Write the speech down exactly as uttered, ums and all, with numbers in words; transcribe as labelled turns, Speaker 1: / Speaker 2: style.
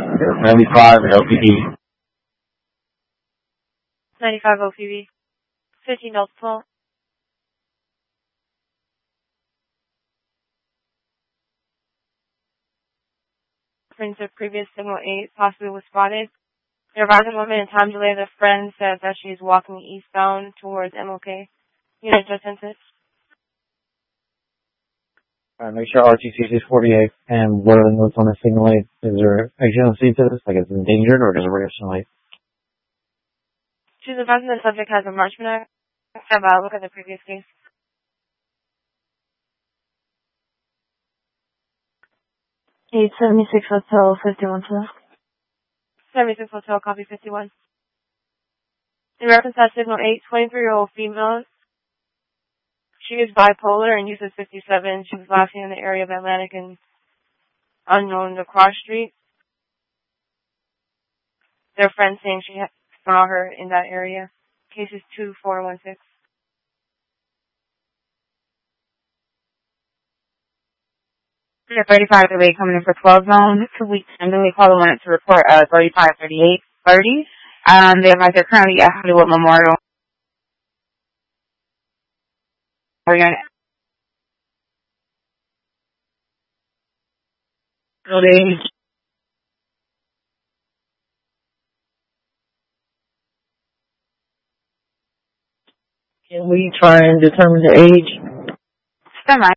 Speaker 1: ninety-five L P D.
Speaker 2: ninety-five O P B. fifteen Delta twelve. Friends of previous signal eight possibly was spotted. There was a moment in time delay. The friend said that she is walking eastbound towards M L K. Unit just sent it.
Speaker 1: Alright, make sure R T C is forty-eight. And what are the notes on the signal eight? Is there agency to this? Like, is it endangered or just a regular light?
Speaker 2: She's advising the subject has a Marchman Act. Have a look at the previous case. eight seventy-six Hotel fifty-one twelve. seventy-six Hotel, copy fifty-one. In reference to signal eight, twenty-three-year-old female. She is bipolar and uses fifty-seven. She was last seen in the area of Atlantic and unknown to Cross Street. Their friend saying she saw her in that area. Case is two four one six.
Speaker 3: thirty-five delay coming in for twelve zone. Two weeks. And then we call the one to report uh, thirty-five thirty-eight thirty. Um, they advise they're currently at Hollywood Memorial. Unit. Building.
Speaker 4: Can we try and determine the age?
Speaker 3: Semi.